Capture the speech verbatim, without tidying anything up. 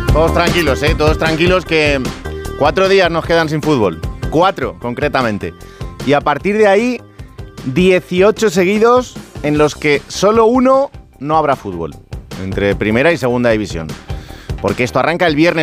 Todos tranquilos, ¿eh? Todos tranquilos que cuatro días nos quedan sin fútbol. Cuatro, concretamente. Y a partir de ahí, dieciocho seguidos en los que solo uno no habrá fútbol. Entre primera y segunda división. Porque esto arranca el viernes.